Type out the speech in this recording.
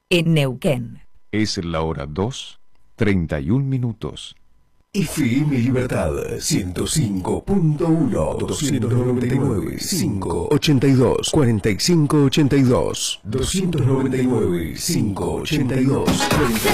en Neuquén. Es la hora 2:31. FM Libertad 105.1 299 582 4582 299 582